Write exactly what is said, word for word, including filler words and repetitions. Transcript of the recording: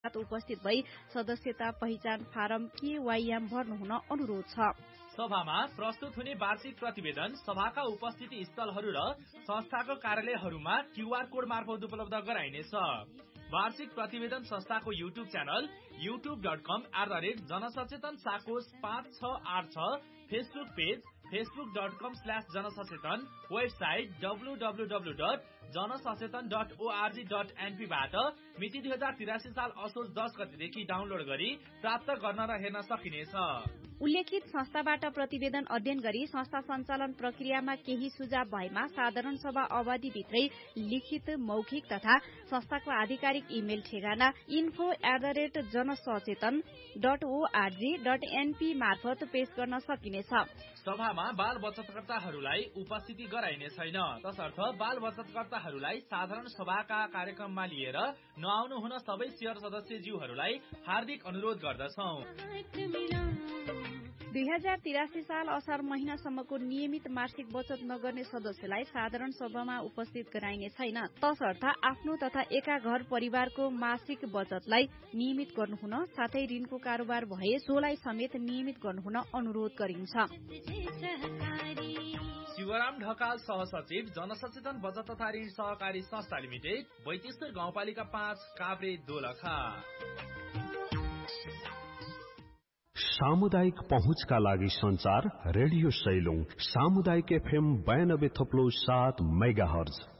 उपस्थित भई सदस्यता पहिचान फारम केवाईएम भर्नुहुन अनुरोध छ। सभामा प्रस्तुत हुने वार्षिक प्रतिवेदन सभाका उपस्थिति स्थलहरू र संस्थाको कार्यालयहरूमा क्यूआर कोड मार्फत उपलब्ध गराइनेछ। वार्षिक प्रतिवेदन संस्थाको YouTube channel YouTube dot com at the rate जनसचेतन साकोस पाँच छ आठ छ, Facebook page Facebook dot com slash जनसचेतन, website W W W dot जनसचेतन dot ORG dot NP बाट मिति दुई हजार तिरासी साल असोज दस गतेदेखि डाउनलोड गरी प्राप्त गर्न र हेर्न सकिनेछ। उल्लेखित संस्थाबाट प्रतिवेदन अध्ययन गरी संस्था सञ्चालन प्रक्रियामा केही सुझाव भएमा साधारण सभा अवधिभित्रै लिखित, मौखिक तथा संस्थाको आधिकारिक इमेल ठेगाना info at the rate जनसचेतन dot ORG dot NP मार्फत पेश गर्न सकिनेछ। सभामा बाल बचतकर्ताहरूलाई उपस्थिति गराइने छैन, तसर्थ बाल बचतकर्ताहरूलाई साधारण सभाका कार्यक्रममा लिएर नआउनु हुन सबै शेयर सदस्यज्यूहरूलाई हार्दिक अनुरोध गर्दछौं। दुई हजार तिरासी साल असार महिनासम्मको नियमित मासिक बचत नगर्ने सदस्यलाई साधारण सभामा उपस्थित गराइने छैन, तसर्थ आफ्नो तथा एका घर परिवारको मासिक बचतलाई नियमित गर्नुहुन साथै ऋणको कारोबार भए सोलाई समेत नियमित गर्नुहुन अनुरोध गरिन्छ। शिवराम ढकाल, सहसचिव, जनसचेतन बचत तथा ऋण सहकारी संस्था लिमिटेड, बैतेश्वर गाउँपालिका पाँच, काभ्रे, दोलखा। सामुदायिक पहुँचका लागि संचार रेडियो सैलुङ सामुदायिक एफएम बयानब्बे थप्लो सात मेगा हर्ज।